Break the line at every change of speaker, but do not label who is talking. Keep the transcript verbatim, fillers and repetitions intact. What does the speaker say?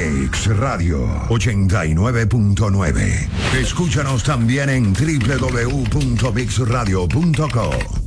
Mix Radio ochenta y nueve punto nueve. Escúchanos también en doble u doble u doble u punto mix radio punto co.